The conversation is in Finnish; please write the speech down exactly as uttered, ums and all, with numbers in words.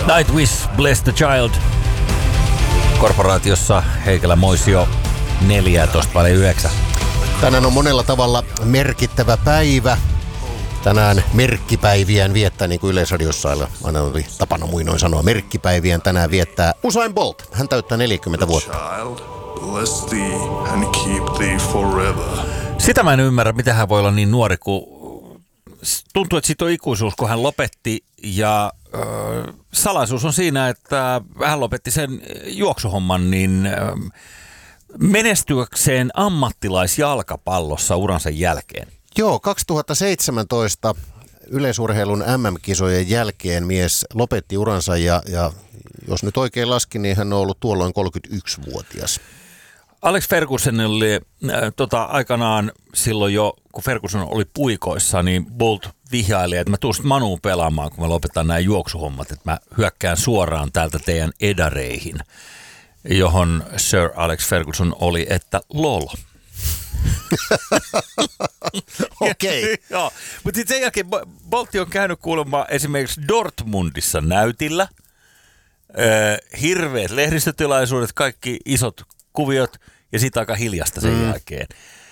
Nightwish, Bless the Child. Korporaatiossa Heikelä Moisio neljätoista vai yhdeksän. Tänään on monella tavalla merkittävä päivä. Tänään merkkipäiviään viettää, niin kuin Yleisradiossa aina oli tapana muinoin sanoa, merkkipäiviään tänään viettää Usain Bolt. Hän täyttää neljäkymmentä vuotta. Bless thee and keep thee forever. Sitä mä en ymmärrä, miten hän voi olla niin nuori, kun tuntuu, että siitä on ikuisuus, kun hän lopetti. Ja äh, salaisuus on siinä, että hän lopetti sen juoksuhomman niin äh, menestyäkseen ammattilaisjalkapallossa uransa jälkeen. Joo, kaksituhattaseitsemäntoista yleisurheilun M M-kisojen jälkeen mies lopetti uransa ja, ja jos nyt oikein laskin, niin hän on ollut tuolloin kolmekymmentäyksivuotias. Alex Ferguson oli äh, tota, aikanaan silloin jo, kun Ferguson oli puikoissa, niin Bolt vihjaili, että mä tuun sitten Manuun pelaamaan, kun mä lopetan nämä juoksuhommat, että mä hyökkään suoraan täältä teidän edareihin, johon Sir Alex Ferguson oli, että lol. Okei. Okay. Joo, mutta sitten sen jälkeen Boltti on käynyt kuulemma esimerkiksi Dortmundissa näytillä. Öö, hirveät lehdistötilaisuudet, kaikki isot kuviot ja sitten aika hiljasta sen mm. jälkeen.